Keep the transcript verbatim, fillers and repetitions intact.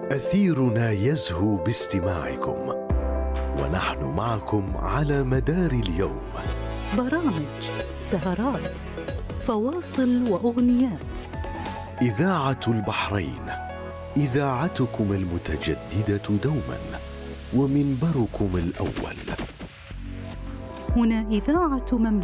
أثيرنا يزهو باستماعكم، ونحن معكم على مدار اليوم. برامج، سهرات، فواصل وأغنيات. إذاعة البحرين، إذاعتكم المتجددة دوما، ومنبركم الأول. هنا إذاعة مملكة